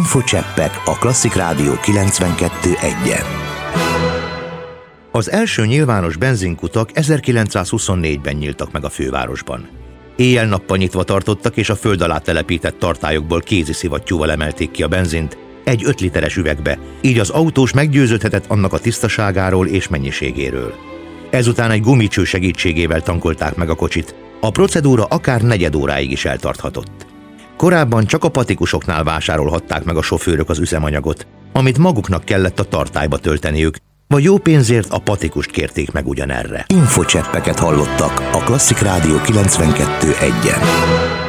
Infocseppek a Klasszik Rádió 92.1-en. Az első nyilvános benzinkutak 1924-ben nyíltak meg a fővárosban. Éjjel-nappal nyitva tartottak, és a föld alá telepített tartályokból kézi szivattyúval emelték ki a benzint egy 5 literes üvegbe, így az autós meggyőződhetett annak a tisztaságáról és mennyiségéről. Ezután egy gumicső segítségével tankolták meg a kocsit. A procedúra akár negyed óráig is eltarthatott. Korábban csak a patikusoknál vásárolhatták meg a sofőrök az üzemanyagot, amit maguknak kellett a tartályba tölteniük, vagy jó pénzért a patikust kérték meg ugyanerre. Infocseppeket hallottak a Klasszik Rádió 92.1-en.